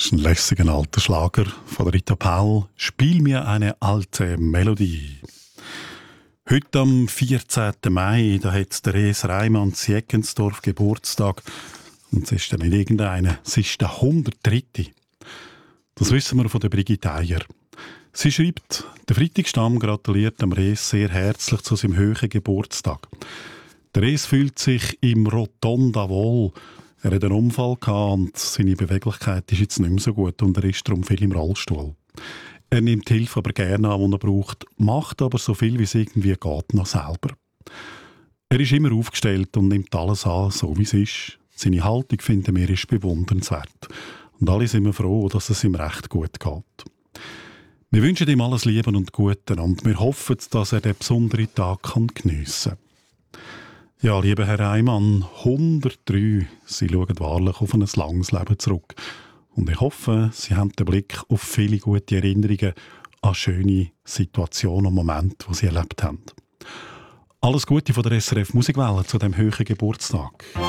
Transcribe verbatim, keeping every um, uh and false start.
ist ein lässiger alter Schlager von Rita Pell. «Spiel mir eine alte Melodie». Heute am vierzehnten Mai, da hat Therese Reimann in Eckensdorf Geburtstag. Und es ist dann nicht irgendeine, es ist der hundertdritte. Das wissen wir von der Brigitte Eier. Sie schreibt, der Freitagstamm gratuliert dem Res sehr herzlich zu seinem hohen Geburtstag. Der Res fühlt sich im Rotonda wohl. Er hat einen Unfall gehabt und seine Beweglichkeit ist jetzt nicht mehr so gut und er ist darum viel im Rollstuhl. Er nimmt Hilfe aber gerne an, die er braucht, macht aber so viel, wie es irgendwie geht, noch selber. Er ist immer aufgestellt und nimmt alles an, so wie es ist. Seine Haltung, finden wir, ist bewundernswert. Und alle sind wir froh, dass es ihm recht gut geht. Wir wünschen ihm alles Liebe und Gute und wir hoffen, dass er den besonderen Tag geniessen kann. Ja, lieber Herr Reimann, hundertdrei, Sie schauen wahrlich auf ein langes Leben zurück. Und ich hoffe, Sie haben den Blick auf viele gute Erinnerungen an schöne Situationen und Momente, die Sie erlebt haben. Alles Gute von der S R F Musikwelle zu dem hohen Geburtstag.